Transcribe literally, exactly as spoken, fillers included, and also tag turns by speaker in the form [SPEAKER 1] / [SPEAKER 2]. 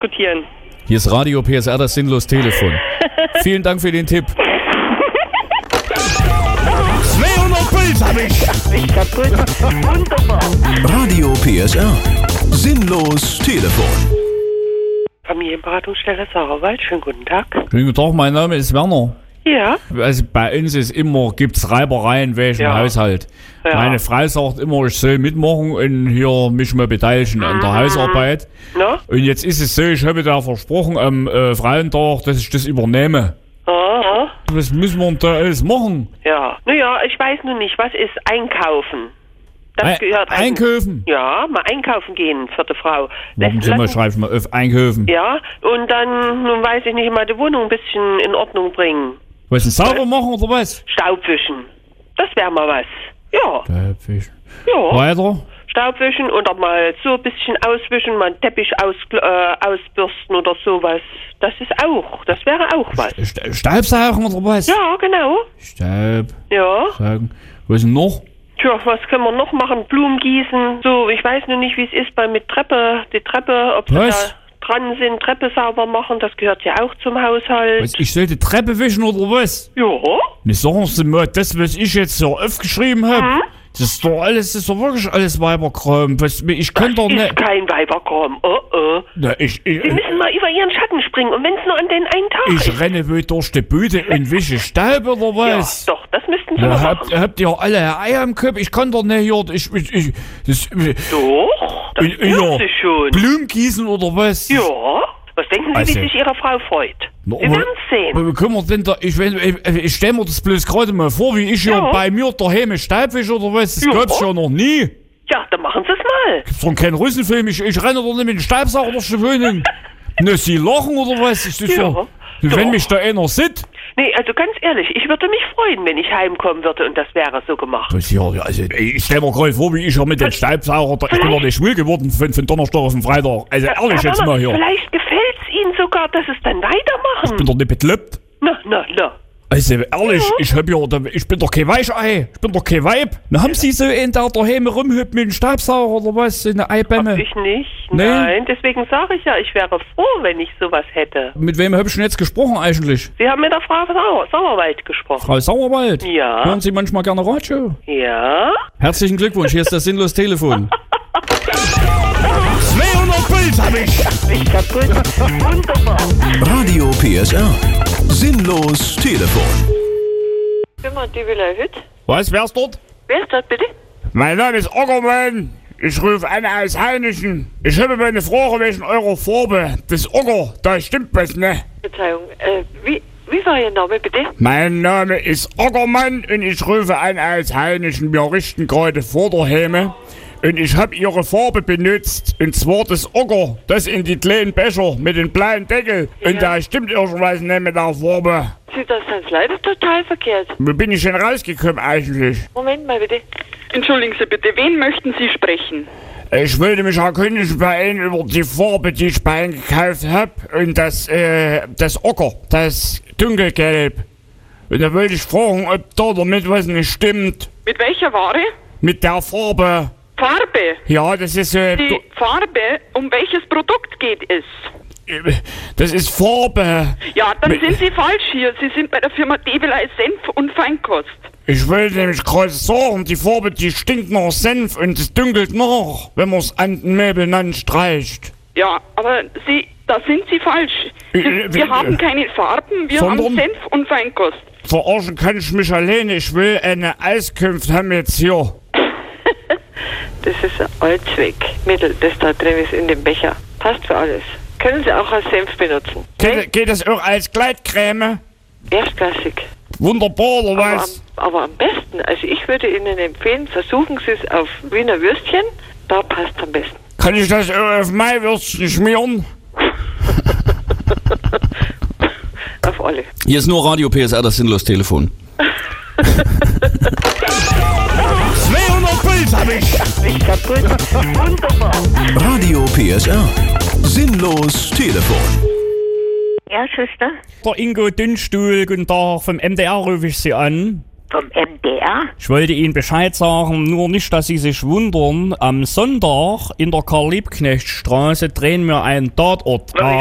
[SPEAKER 1] diskutieren.
[SPEAKER 2] Hier ist Radio P S R, das sinnlos Telefon. Vielen Dank für den Tipp.
[SPEAKER 3] zweihundert Puls hab ich.
[SPEAKER 1] Ich kaputt. Wunderbar.
[SPEAKER 4] Radio P S R. Sinnlos Telefon.
[SPEAKER 1] Familienberatungsstelle Sauerwald, schönen guten Tag.
[SPEAKER 2] Schönen guten Tag, mein Name ist Werner.
[SPEAKER 1] Ja.
[SPEAKER 2] Also bei uns ist immer, gibt's Reibereien, welchen
[SPEAKER 1] Ja.
[SPEAKER 2] Haushalt.
[SPEAKER 1] Ja.
[SPEAKER 2] Meine Frau sagt immer, ich soll mitmachen und hier mich mal beteiligen an der Hausarbeit.
[SPEAKER 1] Na?
[SPEAKER 2] Und jetzt ist es so, ich habe da versprochen am äh, Frauentag, dass ich das übernehme.
[SPEAKER 1] Aha.
[SPEAKER 2] Was müssen wir denn da alles machen?
[SPEAKER 1] Ja. Naja, ich weiß nur nicht, was ist einkaufen? Das
[SPEAKER 2] Ei-
[SPEAKER 1] gehört eigentlich-
[SPEAKER 2] Einkaufen?
[SPEAKER 1] Ja, mal einkaufen gehen, vierte Frau.
[SPEAKER 2] Warum
[SPEAKER 1] Lässt-
[SPEAKER 2] sind wir,
[SPEAKER 1] lassen-
[SPEAKER 2] schreibe ich mal auf, Einkaufen.
[SPEAKER 1] Ja, und dann, nun weiß ich nicht, mal die Wohnung ein bisschen in Ordnung bringen.
[SPEAKER 2] Was, ein sauber machen oder was?
[SPEAKER 1] Staubwischen. Das wäre mal was. Ja,
[SPEAKER 2] Staubwischen.
[SPEAKER 1] ja.
[SPEAKER 2] Weiter?
[SPEAKER 1] Staubwischen oder mal so ein bisschen auswischen, mal einen Teppich aus, äh, ausbürsten oder sowas. Das ist auch, das wäre auch was.
[SPEAKER 2] Sta- Staubsaugen oder was?
[SPEAKER 1] Ja, genau.
[SPEAKER 2] Staub,
[SPEAKER 1] Ja.
[SPEAKER 2] saugen. Was ist denn noch?
[SPEAKER 1] Tja, was können wir noch machen? Blumen gießen. So, ich weiß nur nicht, wie es ist bei mit Treppe, die Treppe, ob sie
[SPEAKER 2] Was?
[SPEAKER 1] da dran sind, Treppe sauber machen, das gehört ja auch zum Haushalt.
[SPEAKER 2] Was, ich sollte Treppe wischen oder was?
[SPEAKER 1] Ja.
[SPEAKER 2] Ne, sagen Sie mal, das, was ich jetzt so aufgeschrieben habe,
[SPEAKER 1] Hm?
[SPEAKER 2] das ist doch alles, das ist doch wirklich alles Weiberkram. Was, ich kann doch
[SPEAKER 1] ist
[SPEAKER 2] nicht...
[SPEAKER 1] kein Weiberkram. Oh, oh.
[SPEAKER 2] Na, ich, ich,
[SPEAKER 1] Sie müssen mal über ihren Schatten springen und wenn es nur an den einen Tag
[SPEAKER 2] ich
[SPEAKER 1] ist.
[SPEAKER 2] renne wohl durch die Bude und wische Staub oder was?
[SPEAKER 1] Ja, doch, das müssten Sie
[SPEAKER 2] Ja,
[SPEAKER 1] mal
[SPEAKER 2] habt,
[SPEAKER 1] machen.
[SPEAKER 2] habt ihr alle Eier im Kopf? Ich kann doch nicht hier... Ich, ich, ich, das,
[SPEAKER 1] Doch, das
[SPEAKER 2] in- in
[SPEAKER 1] gehört
[SPEAKER 2] der
[SPEAKER 1] sich schon.
[SPEAKER 2] Blumen gießen oder was?
[SPEAKER 1] Ja. Was denken Sie,
[SPEAKER 2] Also-
[SPEAKER 1] wie sich Ihre Frau freut?
[SPEAKER 2] Na,
[SPEAKER 1] Sie
[SPEAKER 2] aber-
[SPEAKER 1] werden es sehen.
[SPEAKER 2] Aber wie können wir denn da... Ich, ich, ich stelle mir das bloß gerade mal vor, wie ich hier
[SPEAKER 1] Ja.
[SPEAKER 2] bei mir daheim Staub wische oder was? Das
[SPEAKER 1] Ja.
[SPEAKER 2] gab's ja noch nie.
[SPEAKER 1] Ja, dann machen Sie es mal.
[SPEAKER 2] Gibt's doch keinen Russenfilm. Ich, ich renne doch nicht mit dem Staubsauger durch die Wohnung. Ne, Sie lachen oder was? Das ist
[SPEAKER 1] Ja,
[SPEAKER 2] doch... Wenn
[SPEAKER 1] doch.
[SPEAKER 2] mich da einer sieht...
[SPEAKER 1] Nee, also ganz ehrlich, ich würde mich freuen, wenn ich heimkommen würde und das wäre so gemacht.
[SPEAKER 2] Das hier, ja, also, ich stell mir gerade vor, wie ich hier mit dem Staubsauger... Da, ich bin doch nicht schwul geworden von, von Donnerstag auf den Freitag. Also ehrlich
[SPEAKER 1] Herr
[SPEAKER 2] jetzt
[SPEAKER 1] Werner,
[SPEAKER 2] mal hier.
[SPEAKER 1] Vielleicht gefällt es Ihnen sogar, dass es dann
[SPEAKER 2] Ich
[SPEAKER 1] weitermachen.
[SPEAKER 2] bin doch nicht bekloppt.
[SPEAKER 1] Na, na, na.
[SPEAKER 2] Also ehrlich,
[SPEAKER 1] Ja.
[SPEAKER 2] ich hab ja, da- ich bin doch kein Weichei, ich bin doch kein Weib. Na, haben Sie so einen, der daheim rumhüpft mit dem Staubsauger oder was, so eine Eibämme?
[SPEAKER 1] Ich nicht.
[SPEAKER 2] Nee?
[SPEAKER 1] Nein, deswegen sage ich ja, ich wäre froh, wenn ich sowas hätte.
[SPEAKER 2] Mit wem hab ich denn jetzt gesprochen eigentlich?
[SPEAKER 1] Sie haben mit der Frau Sauer, Sauerwald gesprochen.
[SPEAKER 2] Frau Sauerwald?
[SPEAKER 1] Ja.
[SPEAKER 2] Hören Sie manchmal gerne Radio?
[SPEAKER 1] Ja?
[SPEAKER 2] Herzlichen Glückwunsch, hier ist das sinnlos Telefon.
[SPEAKER 3] zweihundert Puls hab ich.
[SPEAKER 1] Ich kaputt. Wunderbar.
[SPEAKER 4] Radio P S R. Sinnlos Telefon.
[SPEAKER 1] Firma Dübelei Hütt.
[SPEAKER 2] Was, wär's dort?
[SPEAKER 1] Wer ist das bitte?
[SPEAKER 2] Mein Name ist Ockermann. Ich rufe an aus Heinichen. Ich habe mal eine Frage wegen eurer Farbe. Das Ocker, da stimmt was, ne?
[SPEAKER 1] Verzeihung, äh, wie, wie war Ihr Name bitte?
[SPEAKER 2] Mein Name ist Ockermann und ich rufe an aus Heinichen. Wir richten gerade Vorderhäme. Und ich habe ihre Farbe benutzt. Und zwar das Ocker, das in die kleinen Becher mit dem blauen Deckel. Und da stimmt irgendwas nicht mit der Farbe.
[SPEAKER 1] Sie, das ist leider total verkehrt.
[SPEAKER 2] Wo bin ich denn rausgekommen eigentlich?
[SPEAKER 1] Moment mal bitte.
[SPEAKER 5] Entschuldigen Sie bitte, wen möchten Sie sprechen?
[SPEAKER 2] Ich wollte mich erkundigen bei Ihnen über die Farbe, die ich bei Ihnen gekauft habe. Und das, äh, das Ocker, das dunkelgelb. Und da wollte ich fragen, ob da damit was nicht stimmt.
[SPEAKER 5] Mit welcher Ware?
[SPEAKER 2] Mit der Farbe.
[SPEAKER 5] Farbe.
[SPEAKER 2] Ja, das ist, äh,
[SPEAKER 5] Die Farbe, um welches Produkt geht es?
[SPEAKER 2] du- das ist Farbe.
[SPEAKER 5] Ja, dann
[SPEAKER 2] Mit-
[SPEAKER 5] sind Sie falsch hier. Sie sind bei der Firma Debelei Senf und Feinkost.
[SPEAKER 2] Ich wollte nämlich gerade sagen, die Farbe, die stinkt nach Senf und es dunkelt nach, wenn man es an den Möbeln anstreicht.
[SPEAKER 5] Ja, aber Sie, da sind Sie falsch.
[SPEAKER 2] Äh,
[SPEAKER 5] Wir,
[SPEAKER 2] äh,
[SPEAKER 5] wir
[SPEAKER 2] äh,
[SPEAKER 5] haben keine Farben, wir
[SPEAKER 2] sondern?
[SPEAKER 5] haben Senf und Feinkost.
[SPEAKER 2] Verarschen kann ich mich alleine. Ich will eine Auskunft haben jetzt hier.
[SPEAKER 6] Das ist ein Allzweckmittel, das da drin ist in dem Becher. Passt für alles. Können Sie auch als Senf benutzen.
[SPEAKER 2] Geht, geht das auch als Gleitcreme?
[SPEAKER 6] Erstklassig.
[SPEAKER 2] Wunderbar, oder
[SPEAKER 6] Aber am,
[SPEAKER 2] was?
[SPEAKER 6] aber am besten, also ich würde Ihnen empfehlen, versuchen Sie es auf Wiener Würstchen. Da passt am besten.
[SPEAKER 2] Kann ich das auch auf mein Würstchen schmieren?
[SPEAKER 6] Auf alle.
[SPEAKER 7] Hier ist nur Radio P S R, das sinnlos Telefon.
[SPEAKER 3] zweihundert Puls hab ich.
[SPEAKER 1] Ich kaputt. Wunderbar.
[SPEAKER 4] Radio P S R. Sinnlos Telefon.
[SPEAKER 1] Ja, Schwester?
[SPEAKER 2] Der Ingo Dünnstuhl, guten Tag, vom M D R rufe ich Sie an.
[SPEAKER 8] Vom M D R?
[SPEAKER 2] Ich wollte Ihnen Bescheid sagen, nur nicht, dass Sie sich wundern. Am Sonntag in der Karl-Liebknecht-Straße drehen wir einen Tatort.